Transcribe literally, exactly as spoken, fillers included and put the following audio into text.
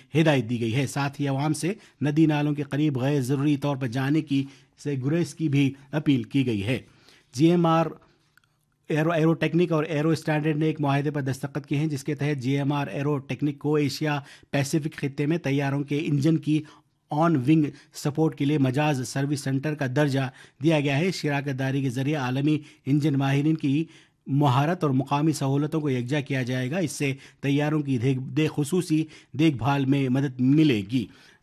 हिदायत दी गई है। साथ ही अवाम से नदी नालों के करीब गैर ज़रूरी तौर पर जाने की से गुरेज की भी अपील की गई है। जी एम आर एरो एरोटेक्निक और एरो स्टैंडर्ड ने एक मुआहदे पर दस्तखत किए हैं, जिसके तहत जी एम आर एरोटेक्निक को एशिया पैसिफिक खित्ते में तैयारों के इंजन की ऑन विंग सपोर्ट के लिए मजाज सर्विस सेंटर का दर्जा दिया गया है। शराकत दारी के जरिए आलमी इंजन माहिरीन की महारत और मुकामी सहूलतों को यकजा किया जाएगा। इससे तैयारों की देख खुसूसी देखभाल में मदद मिलेगी।